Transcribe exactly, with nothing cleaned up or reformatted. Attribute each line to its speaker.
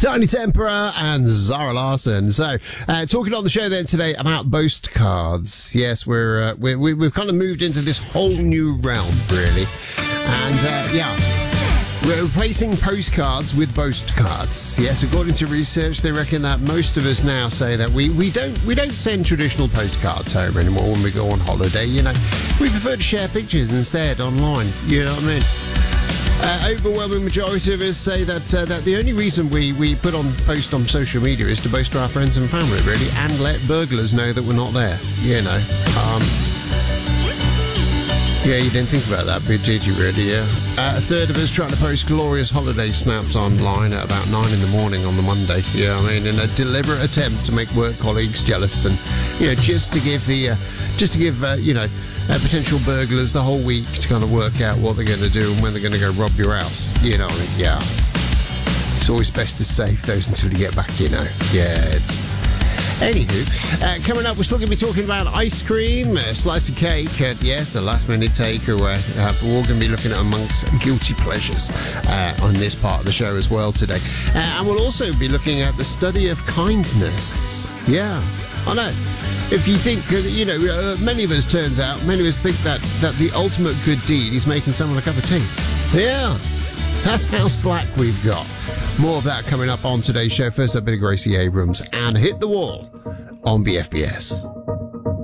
Speaker 1: Tiny Tempera and Zara Larsson. So, uh, talking on the show then today about boast cards. Yes, we're, uh, we're we, we've kind of moved into this whole new realm, really, and uh, yeah. We're replacing postcards with boast cards. Yes, according to research, they reckon that most of us now say that we, we don't we don't send traditional postcards home anymore when we go on holiday. You know, we prefer to share pictures instead online. You know what I mean? Uh, overwhelming majority of us say that uh, that the only reason we, we put on post on social media is to boast to our friends and family, really, and let burglars know that we're not there. You know. Um, Yeah, you didn't think about that bit, did you, really? Yeah. Uh, a third of us trying to post glorious holiday snaps online at about nine in the morning on the Monday. Yeah, I mean, in a deliberate attempt to make work colleagues jealous, and you know, just to give the, uh, just to give uh, you know, uh, potential burglars the whole week to kind of work out what they're going to do and when they're going to go rob your house. You know, I mean, yeah. It's always best to save those until you get back. You know. Yeah, it's. Anywho, uh, coming up, we're still going to be talking about ice cream, a slice of cake, and yes, a last-minute takeaway. Uh, but we're going to be looking at amongst guilty pleasures uh, on this part of the show as well today. Uh, and we'll also be looking at the study of kindness. Yeah, I know. If you think, uh, you know, uh, many of us, turns out, many of us think that, that the ultimate good deed is making someone a cup of tea. Yeah, that's how slack we've got. More of that coming up on today's show. First up, a bit of Gracie Abrams and Hit the Wall on B F B S.